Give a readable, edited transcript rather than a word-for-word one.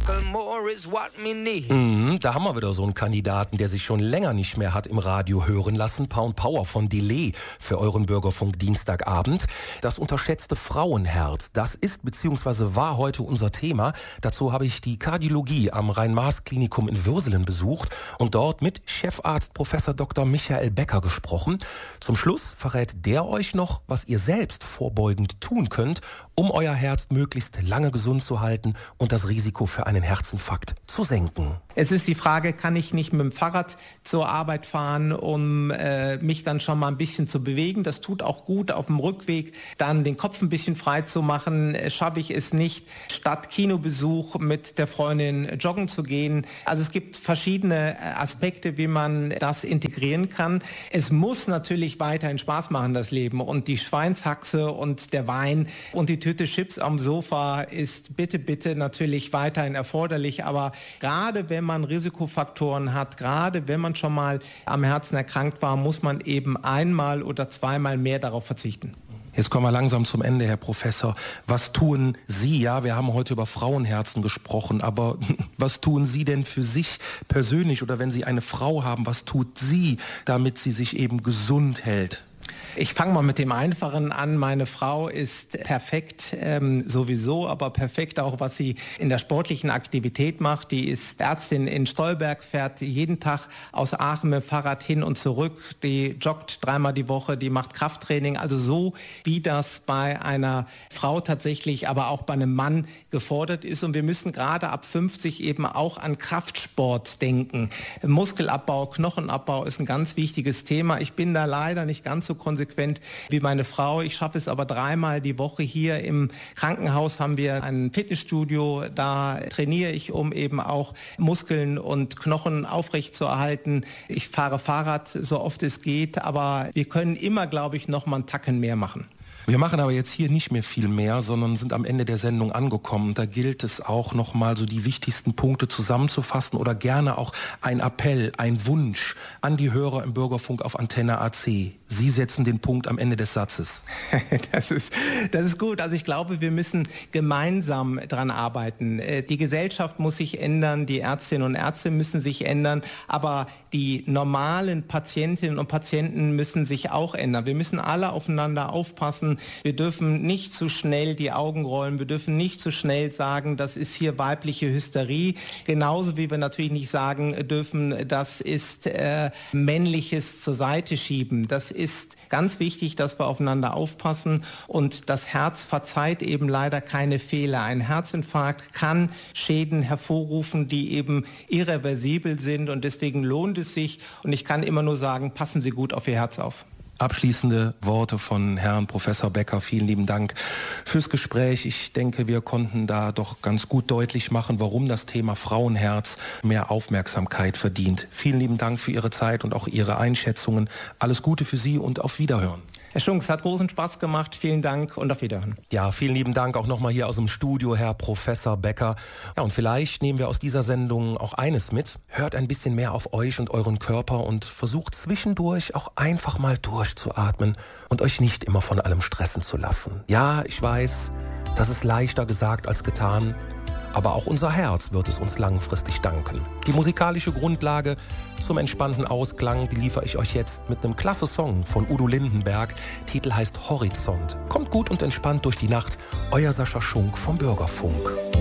Da haben wir wieder so einen Kandidaten, der sich schon länger nicht mehr hat im Radio hören lassen. Pound Power von Delay für euren Bürgerfunk Dienstagabend. Das unterschätzte Frauenherz, das ist bzw. war heute unser Thema. Dazu habe ich die Kardiologie am Rhein-Maas-Klinikum in Würselen besucht und dort mit Chefarzt Professor Dr. Michael Becker gesprochen. Zum Schluss verrät der euch noch, was ihr selbst vorbeugend tun könnt, um euer Herz möglichst lange gesund zu halten und das Risiko für einen Herzinfarkt zu senken. Es ist die Frage, kann ich nicht mit dem Fahrrad zur Arbeit fahren, um mich dann schon mal ein bisschen zu bewegen? Das tut auch gut auf dem Rückweg, dann den Kopf ein bisschen frei zu machen. Schaffe ich es nicht, statt Kinobesuch mit der Freundin joggen zu gehen? Also es gibt verschiedene Aspekte, wie man das integrieren kann. Es muss natürlich weiterhin Spaß machen, das Leben. Und die Schweinshaxe und der Wein und die Tüte Chips am Sofa ist bitte natürlich weiterhin erforderlich. Aber gerade wenn man Risikofaktoren hat, gerade wenn man schon mal am Herzen erkrankt war, muss man eben einmal oder zweimal mehr darauf verzichten. Jetzt kommen wir langsam zum Ende, Herr Professor. Was tun Sie? Ja, wir haben heute über Frauenherzen gesprochen, aber was tun Sie denn für sich persönlich? Oder wenn Sie eine Frau haben, was tut sie, damit sie sich eben gesund hält? Ich fange mal mit dem Einfachen an. Meine Frau ist perfekt sowieso, aber perfekt auch, was sie in der sportlichen Aktivität macht. Die ist Ärztin in Stolberg, fährt jeden Tag aus Aachen mit dem Fahrrad hin und zurück. Die joggt 3-mal die Woche, die macht Krafttraining. Also so, wie das bei einer Frau tatsächlich, aber auch bei einem Mann gefordert ist. Und wir müssen gerade ab 50 eben auch an Kraftsport denken. Muskelabbau, Knochenabbau ist ein ganz wichtiges Thema. Ich bin da leider nicht ganz so konsequent wie meine Frau. Ich schaffe es aber 3-mal die Woche. Hier im Krankenhaus haben wir ein Fitnessstudio. Da trainiere ich, um eben auch Muskeln und Knochen aufrechtzuerhalten. Ich fahre Fahrrad, so oft es geht. Aber wir können immer, glaube ich, noch mal einen Tacken mehr machen. Wir machen aber jetzt hier nicht mehr viel mehr, sondern sind am Ende der Sendung angekommen. Da gilt es auch noch mal so die wichtigsten Punkte zusammenzufassen oder gerne auch ein Appell, ein Wunsch an die Hörer im Bürgerfunk auf Antenne AC. Sie setzen den Punkt am Ende des Satzes. Das ist gut. Also ich glaube, wir müssen gemeinsam dran arbeiten. Die Gesellschaft muss sich ändern, die Ärztinnen und Ärzte müssen sich ändern, aber die normalen Patientinnen und Patienten müssen sich auch ändern. Wir müssen alle aufeinander aufpassen. Wir dürfen nicht zu schnell die Augen rollen. Wir dürfen nicht zu schnell sagen, das ist hier weibliche Hysterie. Genauso wie wir natürlich nicht sagen dürfen, das ist männliches zur Seite schieben. Das ist ganz wichtig, dass wir aufeinander aufpassen. Und das Herz verzeiht eben leider keine Fehler. Ein Herzinfarkt kann Schäden hervorrufen, die eben irreversibel sind. Und deswegen lohnt es sich. Und ich kann immer nur sagen, passen Sie gut auf Ihr Herz auf. Abschließende Worte von Herrn Professor Becker. Vielen lieben Dank fürs Gespräch. Ich denke, wir konnten da doch ganz gut deutlich machen, warum das Thema Frauenherz mehr Aufmerksamkeit verdient. Vielen lieben Dank für Ihre Zeit und auch Ihre Einschätzungen. Alles Gute für Sie und auf Wiederhören. Herr Schunck, es hat großen Spaß gemacht. Vielen Dank und auf Wiederhören. Ja, vielen lieben Dank auch nochmal hier aus dem Studio, Herr Professor Becker. Ja, und vielleicht nehmen wir aus dieser Sendung auch eines mit. Hört ein bisschen mehr auf euch und euren Körper und versucht zwischendurch auch einfach mal durchzuatmen und euch nicht immer von allem stressen zu lassen. Ja, ich weiß, das ist leichter gesagt als getan. Aber auch unser Herz wird es uns langfristig danken. Die musikalische Grundlage zum entspannten Ausklang, die liefere ich euch jetzt mit einem klasse Song von Udo Lindenberg. Titel heißt Horizont. Kommt gut und entspannt durch die Nacht. Euer Sascha Schunk vom Bürgerfunk.